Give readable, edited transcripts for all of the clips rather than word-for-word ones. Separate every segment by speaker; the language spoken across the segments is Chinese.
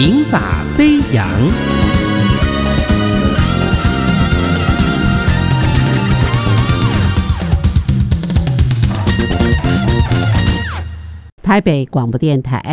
Speaker 1: 银发飞扬。
Speaker 2: 台北广播电台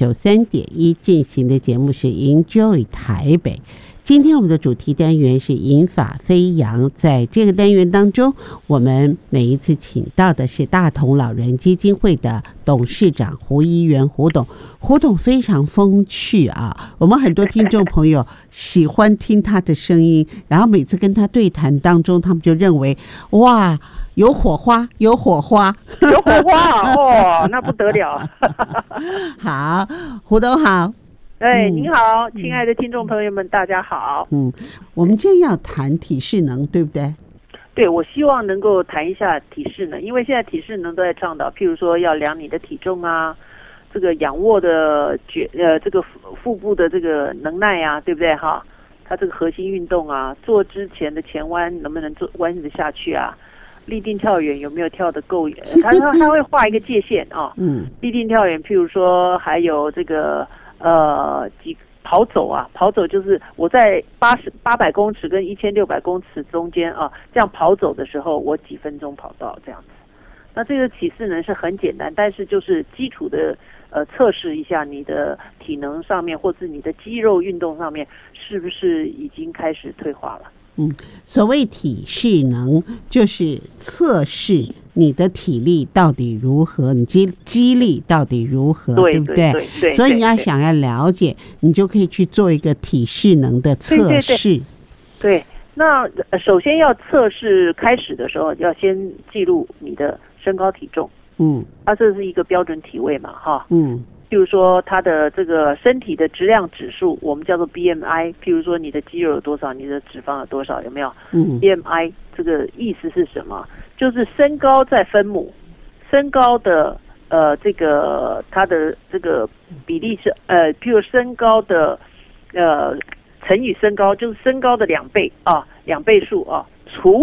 Speaker 2: FM93.1 进行的节目是 Enjoy 台北。今天我们的主题单元是银发飞扬，在这个单元当中，我们每一次请到的是大同老人基金会的董事长胡一元胡董。胡董非常风趣啊，我们很多听众朋友喜欢听他的声音，然后每次跟他对谈当中，他们就认为哇，有火花，有火花，
Speaker 3: 有火花哦，那不得了。
Speaker 2: 好，胡董好。
Speaker 3: 您好，亲爱的听众朋友们，大家好。
Speaker 2: 我们今天要谈体适能，对不对？
Speaker 3: 对，我希望能够谈一下体适能，因为现在体适能都在倡导，譬如说要量你的体重啊，这个仰卧的这个腹部的这个能耐啊，对不对哈？它这个核心运动啊，做之前的前弯能不能做弯得下去啊？立定跳远有没有跳得够远？他会画一个界限啊。立定跳远，譬如说还有这个。跑走啊，跑走就是我在800公尺跟1600公尺中间啊，这样跑走的时候，我几分钟跑到这样子。那这个体适能是很简单，但是就是基础的测试一下你的体能上面，或是你的肌肉运动上面是不是已经开始退化了。
Speaker 2: 所谓体适能就是测试你的体力到底如何，你肌力到底如何， 对不对？所以你要想要了解，你就可以去做一个体适能的测试。
Speaker 3: 对，那首先要测试开始的时候，要先记录你的身高体重。这是一个标准体位嘛，哈。譬如说他的这个身体的质量指数，我们叫做 BMI。譬如说你的肌肉有多少，你的脂肪有多少，有没有？BMI 这个意思是什么？就是身高再分母，身高的这个它的这个比例是譬如身高的乘以身高，就是身高的2倍啊，2倍数啊，除